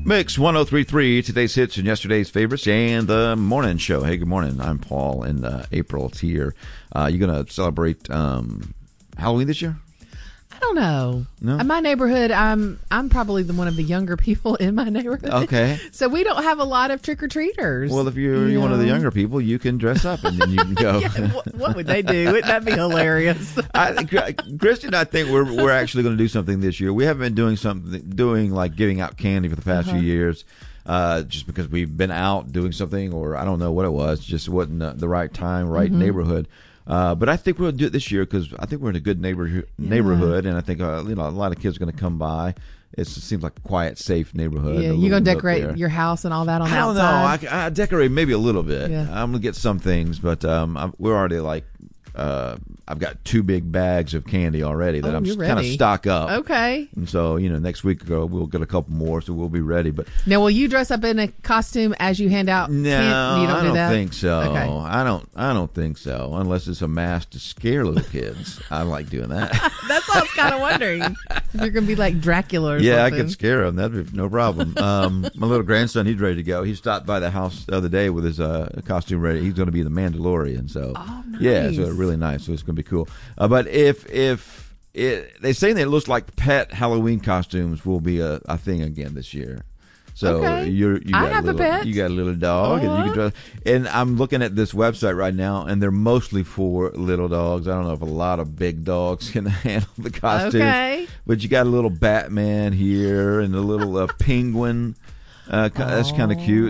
Mix 103.3, today's hits and yesterday's favorites, and the morning show. Hey, good morning. I'm Paul, and April's here. You going to celebrate Halloween this year? I don't know. No? In my neighborhood, I'm probably one of the younger people in my neighborhood. Okay. So we don't have a lot of trick-or-treaters. Well, if you're one of the younger people, you can dress up, and then you can go. Yeah, what would they do? Wouldn't that be hilarious? Christy and I think we're actually going to do something this year. We haven't been doing like giving out candy for the past few years. Just because we've been out doing something, or I don't know what it was, just wasn't the right time, right neighborhood. But I think we'll do it this year because I think we're in a good neighborhood, and I think a lot of kids are going to come by. It seems like a quiet, safe neighborhood. Yeah, you're going to decorate your house and all that on the outside? I don't know. I decorate maybe a little bit. Yeah. I'm going to get some things, but we're already like I've got 2 big bags of candy already that I'm kind of stock up. Okay. And so, next week we'll get a couple more, so we'll be ready. But now, will you dress up in a costume as you hand out? No, you don't I do don't that? think so. Okay. I don't think so, unless it's a mask to scare little kids. I like doing that. That's what I was kind of wondering. If you're going to be like Dracula or something. I could scare him. That'd be no problem. My little grandson, he's ready to go. He stopped by the house the other day with his costume ready. He's going to be the Mandalorian. So nice. Yeah, so really nice. So it's going to be cool. But if they say that it looks like pet Halloween costumes will be a thing again this year. So okay. you got a pet. You got a little dog, and you can dress. And I'm looking at this website right now, and they're mostly for little dogs. I don't know if a lot of big dogs can handle the costumes. Okay. But you got a little Batman here and a little penguin. That's kind of cute.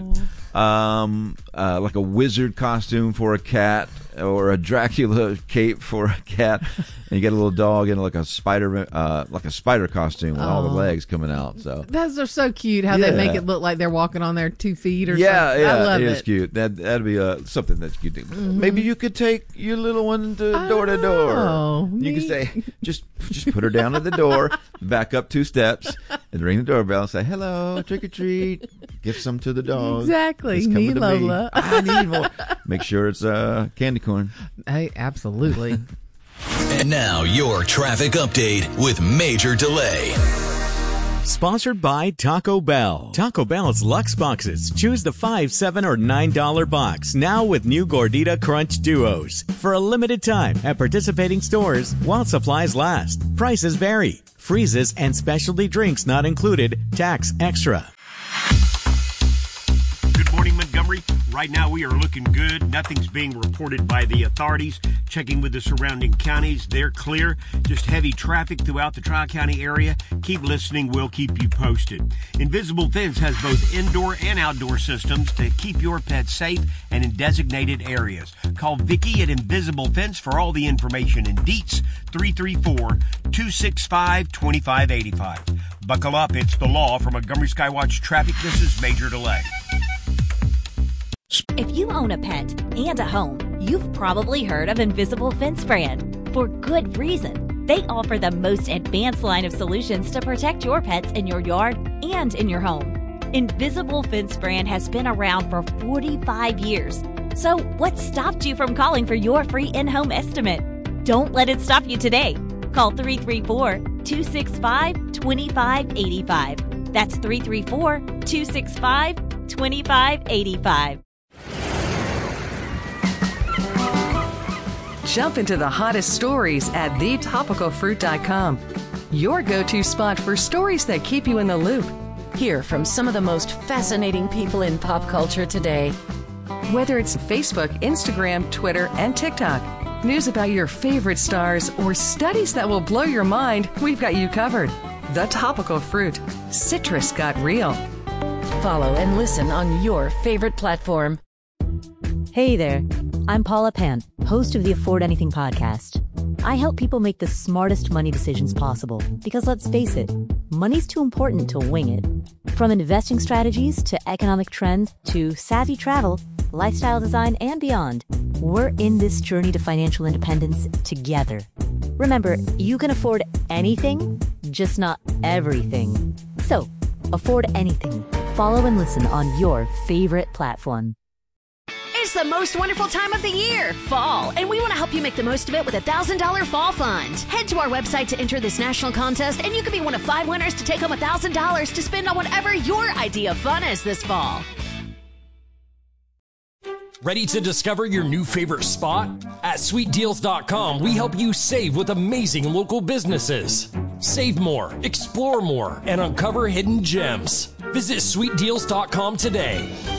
Like a wizard costume for a cat, or a Dracula cape for a cat, and you get a little dog in like a spider costume with all the legs coming out. So those are so cute. How they make it look like they're walking on their 2 feet or something. Yeah, I love it is cute. That'd be something that's cute. Maybe you could take your little one door to door. You could say, just put her down at the door, back up 2 steps, and ring the doorbell and say, "Hello, trick or treat." Give some to the dog. Exactly. Me, Lola. I need more. Make sure it's candy corn. Hey, absolutely. And now your traffic update with Major Delay. Sponsored by Taco Bell. Taco Bell's Luxe Boxes. Choose the $5, $7, or $9 box. Now with new Gordita Crunch Duos. For a limited time at participating stores while supplies last. Prices vary. Freezes and specialty drinks not included. Tax extra. Good morning, Montgomery. Right now we are looking good. Nothing's being reported by the authorities. Checking with the surrounding counties, they're clear. Just heavy traffic throughout the Tri-County area. Keep listening. We'll keep you posted. Invisible Fence has both indoor and outdoor systems to keep your pets safe and in designated areas. Call Vicky at Invisible Fence for all the information and deets. 334-265-2585. Buckle up. It's the law. From Montgomery Skywatch Traffic, this is Major Delay. If you own a pet and a home, you've probably heard of Invisible Fence brand. For good reason. They offer the most advanced line of solutions to protect your pets in your yard and in your home. Invisible Fence brand has been around for 45 years. So what stopped you from calling for your free in-home estimate? Don't let it stop you today. Call 334-265-2585. That's 334-265-2585. Jump into the hottest stories at thetopicalfruit.com. Your go-to spot for stories that keep you in the loop. Hear from some of the most fascinating people in pop culture today. Whether it's Facebook, Instagram, Twitter, and TikTok, news about your favorite stars, or studies that will blow your mind, we've got you covered. The Topical Fruit. Citrus got real. Follow and listen on your favorite platform. Hey there, I'm Paula Pan, host of the Afford Anything podcast. I help people make the smartest money decisions possible because, let's face it, money's too important to wing it. From investing strategies to economic trends to savvy travel, lifestyle design, and beyond, we're in this journey to financial independence together. Remember, you can afford anything, just not everything. So, afford anything. Follow and listen on your favorite platform. It's the most wonderful time of the year, fall, and we want to help you make the most of it with a $1,000 fall fund. Head to our website to enter this national contest, and you could be one of 5 winners to take home $1,000 to spend on whatever your idea of fun is this fall. Ready to discover your new favorite spot? At sweetdeals.com, we help you save with amazing local businesses. Save more, explore more, and uncover hidden gems. Visit sweetdeals.com today.